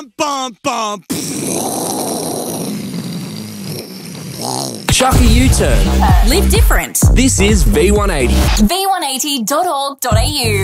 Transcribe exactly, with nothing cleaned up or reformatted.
bum, bum, bum. Chuck a U-turn. Live different. This is V one eighty. v one eighty dot org dot a u